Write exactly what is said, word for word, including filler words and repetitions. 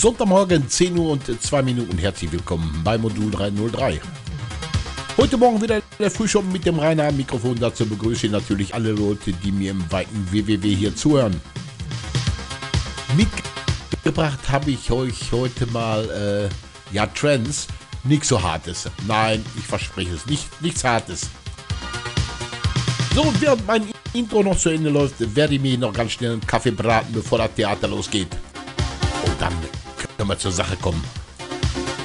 Sonntagmorgen, zehn Uhr und zwei Minuten. Herzlich willkommen bei Modul dreihundertdrei. Heute Morgen wieder der Frühschoppen mit dem Rainer am Mikrofon. Dazu begrüße ich natürlich alle Leute, die mir im weiten W W W hier zuhören. Mitgebracht habe ich euch heute mal, äh, ja, Trends. Nichts so Hartes. Nein, ich verspreche es. Nicht, nichts Hartes. So, und während mein Intro noch zu Ende läuft, werde ich mir noch ganz schnell einen Kaffee braten, bevor das Theater losgeht. Und dann können wir zur Sache kommen.